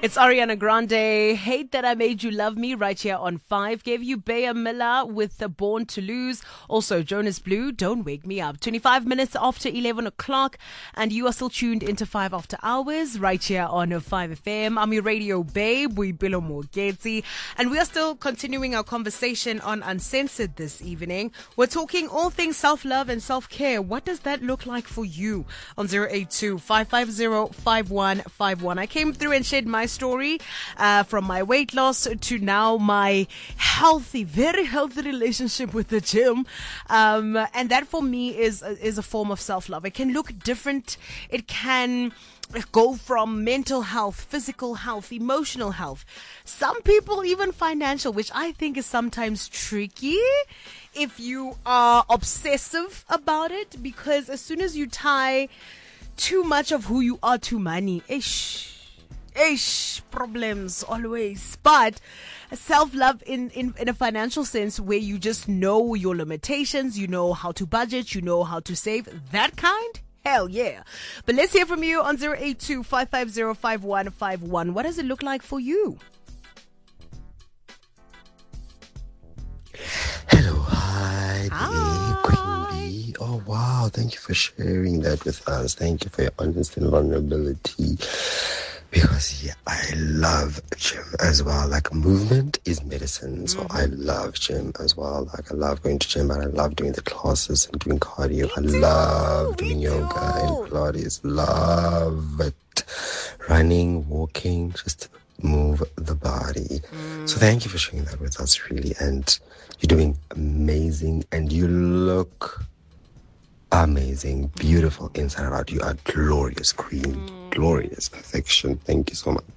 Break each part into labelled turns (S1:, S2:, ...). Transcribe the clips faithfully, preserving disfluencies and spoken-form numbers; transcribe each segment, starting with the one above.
S1: It's Ariana Grande, Hate That I Made You Love Me, right here on five. Gave you Bea Miller with the Born to Lose. Also, Jonas Blue, Don't Wake Me Up. twenty-five minutes after eleven o'clock, and you are still tuned into five After Hours, right here on five F M. I'm your radio babe, Boipelo Mogeti, and we are still continuing our conversation on Uncensored this evening. We're talking all things self-love and self-care. What does that look like for you? On zero eight two, five five zero, five one five one. I came through and shared my story uh, from my weight loss to now my healthy, very healthy relationship with the gym. Um, and that for me is, is a form of self-love. It can look different. It can go from mental health, physical health, emotional health. Some people even financial, which I think is sometimes tricky if you are obsessive about it, because as soon as you tie too much of who you are to money, ish, ish, problems always. But self-love in, in, in a financial sense, where you just know your limitations, you know how to budget, you know how to save, that kind, hell yeah. But let's hear from you on zero eight two, five five zero, five one five one. What does it look like for you?
S2: Hello, hi,
S1: Hi.
S2: Queen B. Oh, wow. Thank you for sharing that with us. Thank you for your honesty and vulnerability. Because, yeah, I love gym as well. Like, movement is medicine. So mm-hmm. I love gym as well. Like, I love going to gym, and I love doing the classes and doing cardio.
S1: Me
S2: I
S1: too.
S2: love doing
S1: Me
S2: yoga
S1: too.
S2: and Pilates. Love it. Running, walking, just move the body. Mm. So thank you for sharing that with us, really. And you're doing amazing, and you look amazing, beautiful inside and out. You are glorious, queen, mm. glorious perfection. Thank you so much.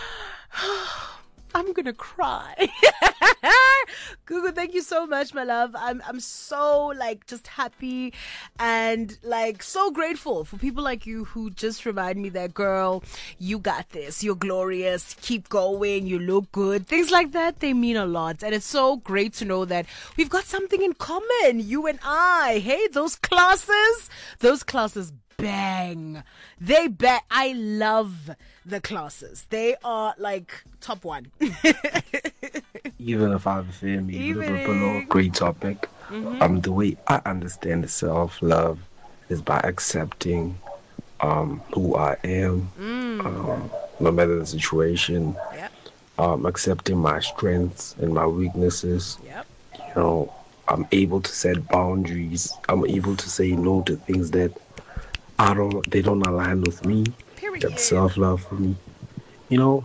S1: I'm gonna cry. Google, thank you so much, my love. I'm I'm so like just happy and like so grateful for people like you who just remind me that, girl, you got this. You're glorious. Keep going. You look good. Things like that, they mean a lot. And it's so great to know that we've got something in common, you and I. Hey, those classes, those classes bang. They bang. I love the classes. They are like top one.
S3: Even if I'm feeling
S1: Evening.
S3: below, great topic.
S1: Mm-hmm.
S3: Um, the way I understand self-love is by accepting um who I am,
S1: Mm.
S3: um, no matter the situation.
S1: Yep.
S3: Um, accepting my strengths and my weaknesses.
S1: Yep.
S3: You know, I'm able to set boundaries. I'm able to say no to things that I don't. They don't align with me.
S1: Period.
S3: That's self-love for me. You know,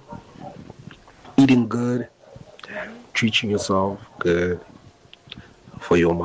S3: eating good, treating yourself good for your mind.